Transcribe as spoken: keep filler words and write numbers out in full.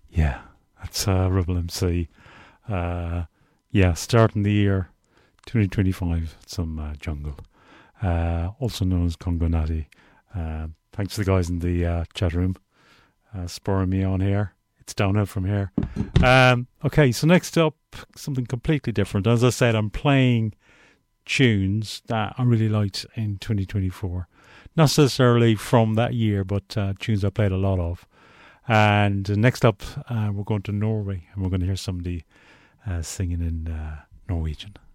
Yeah, that's uh, Rebel M C. Uh, yeah, starting the year twenty twenty-five, some uh, jungle, uh, also known as Congo Natty. Uh, thanks to the guys in the uh, chat room uh, spurring me on here. It's downhill from here. Um, okay, so next up, something completely different. As I said, I'm playing tunes that I really liked in twenty twenty-four. Not necessarily from that year, but uh, tunes I played a lot of. And uh, next up, uh, we're going to Norway, and we're going to hear somebody uh, singing in uh, Norwegian.